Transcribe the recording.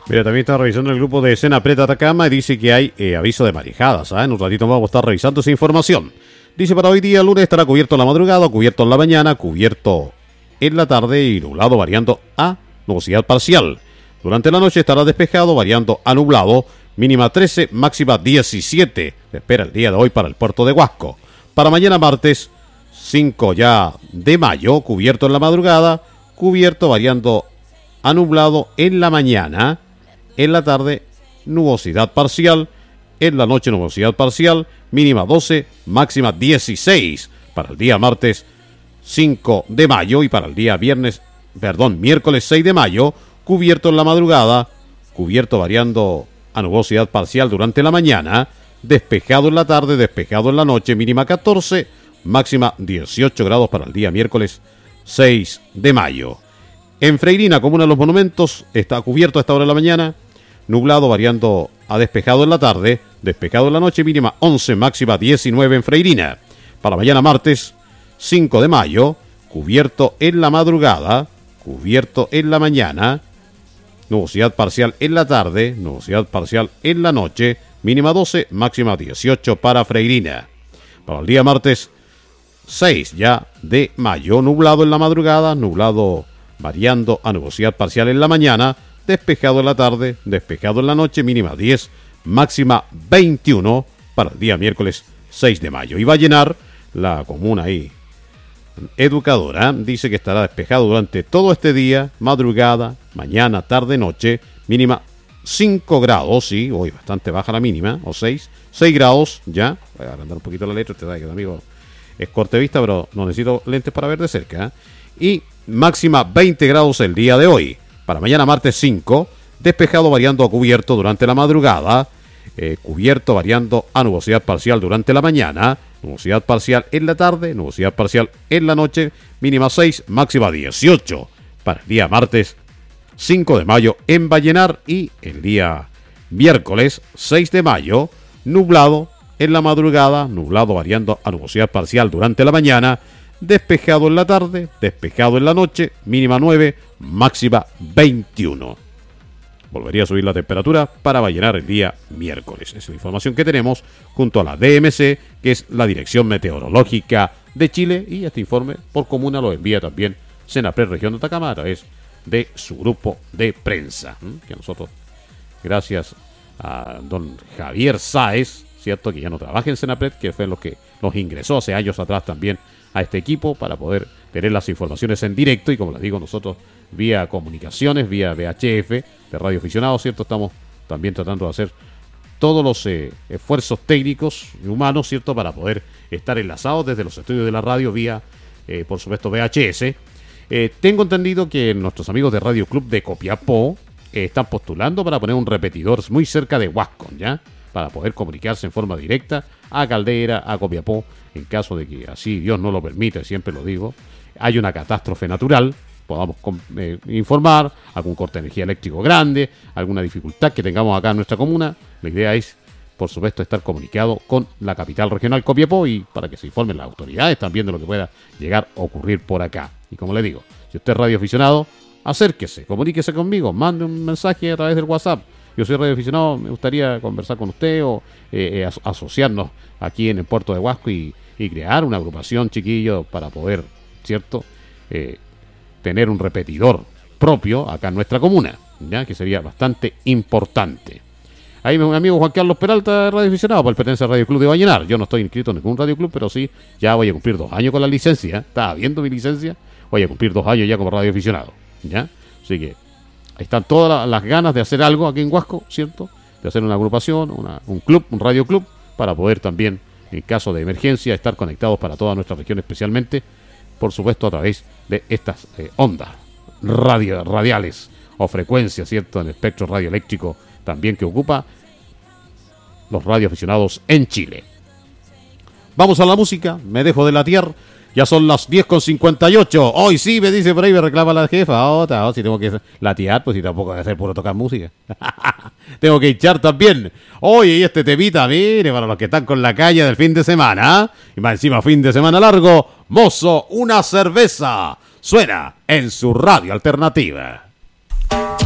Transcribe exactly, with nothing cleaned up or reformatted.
Mira, también está revisando el grupo de Senapred Atacama y dice que hay eh, aviso de marejadas. ¿eh? En un ratito vamos a estar revisando esa información. Dice para hoy día, lunes, estará cubierto en la madrugada, cubierto en la mañana, cubierto en la tarde y nublado variando a nubosidad parcial. Durante la noche estará despejado variando a nublado, mínima trece, máxima diecisiete. Se espera el día de hoy para el puerto de Huasco. Para mañana martes, cinco ya de mayo, cubierto en la madrugada, cubierto variando a nublado en la mañana. En la tarde, nubosidad parcial. En la noche, nubosidad parcial. Mínima doce, máxima dieciséis. Para el día martes cinco de mayo y para el día viernes, perdón, miércoles seis de mayo, cubierto en la madrugada, cubierto variando a nubosidad parcial durante la mañana, despejado en la tarde, despejado en la noche, mínima catorce, máxima dieciocho grados para el día miércoles seis de mayo. En Freirina, comuna de los Monumentos, está cubierto a esta hora de la mañana, nublado variando a despejado en la tarde, despejado en la noche, mínima once, máxima diecinueve en Freirina. Para mañana martes cinco de mayo, cubierto en la madrugada, cubierto en la mañana, nubosidad parcial en la tarde, nubosidad parcial en la noche, mínima doce, máxima dieciocho para Freirina. Para el día martes seis ya de mayo, nublado en la madrugada, nublado variando a nubosidad parcial en la mañana, despejado en la tarde, despejado en la noche, mínima diez, máxima veintiuno para el día miércoles seis de mayo. Y va a llenar la comuna ahí educadora, dice que estará despejado durante todo este día, madrugada, mañana, tarde, noche, mínima cinco grados, sí, hoy bastante baja la mínima, o seis, seis grados, ya, voy a agrandar un poquito la letra, este da que amigo es corte vista, pero no necesito lentes para ver de cerca, ¿eh? Y máxima veinte grados el día de hoy. Para mañana martes cinco, despejado variando a cubierto durante la madrugada, eh, cubierto variando a nubosidad parcial durante la mañana, nubosidad parcial en la tarde, nubosidad parcial en la noche, mínima seis, máxima dieciocho. Para el día martes cinco de mayo en Vallenar y el día miércoles seis de mayo, nublado en la madrugada, nublado variando a nubosidad parcial durante la mañana, despejado en la tarde, despejado en la noche, mínima nueve, máxima veintiuno. Volvería a subir la temperatura para Vallenar el día miércoles. Esa es la información que tenemos junto a la D M C, que es la Dirección Meteorológica de Chile, y este informe por comuna lo envía también Senapred Región de Atacama a través de su grupo de prensa, que nosotros, gracias a don Javier Sáez, cierto, que ya no trabaja en Senapred, que fue lo que nos ingresó hace años atrás también a este equipo para poder tener las informaciones en directo, y como les digo, nosotros vía comunicaciones, vía V H F de Radio Aficionado, cierto, estamos también tratando de hacer todos los eh, esfuerzos técnicos y humanos, cierto, para poder estar enlazados desde los estudios de la radio vía, eh, por supuesto, V H S. Eh, tengo entendido que nuestros amigos de Radio Club de Copiapó eh, están postulando para poner un repetidor muy cerca de Huasco, ¿ya? Para poder comunicarse en forma directa a Caldera, a Copiapó, en caso de que así Dios no lo permita, siempre lo digo, hay una catástrofe natural, podamos eh, informar, algún corte de energía eléctrico grande, alguna dificultad que tengamos acá en nuestra comuna. La idea es, por supuesto, estar comunicado con la capital regional Copiapó y para que se informen las autoridades también de lo que pueda llegar a ocurrir por acá. Y como le digo, si usted es radioaficionado, acérquese, comuníquese conmigo, mande un mensaje a través del WhatsApp. Yo soy radioaficionado, me gustaría conversar con usted o eh, eh, asociarnos aquí en el puerto de Huasco y, y crear una agrupación, chiquillo, para poder, ¿cierto?, eh, tener un repetidor propio acá en nuestra comuna, ¿ya? Que sería bastante importante. Ahí mi amigo Juan Carlos Peralta, radioaficionado, pertenece al Radio Club de Vallenar. Yo no estoy inscrito en ningún radio club, pero sí, ya voy a cumplir dos años con la licencia. Estaba viendo mi licencia, voy a cumplir dos años ya como radioaficionado, ¿ya? Así que ahí están todas las ganas de hacer algo aquí en Huasco, ¿cierto? De hacer una agrupación, una, un club, un radio club, para poder también, en caso de emergencia, estar conectados para toda nuestra región, especialmente, por supuesto, a través de estas eh, ondas radio, radiales o frecuencias, ¿cierto? En el espectro radioeléctrico también que ocupa los radioaficionados en Chile. Vamos a la música, me dejo de latear. Ya son las diez con cincuenta y ocho. Hoy sí, me dice por ahí, me reclama la jefa. Oh, oh, si tengo que latear, pues si tampoco voy a hacer puro tocar música. Tengo que hinchar también. Oye, y este temita, mire, para los que están con la calle del fin de semana, ¿eh? Y más encima fin de semana largo, mozo, una cerveza. Suena en su radio alternativa.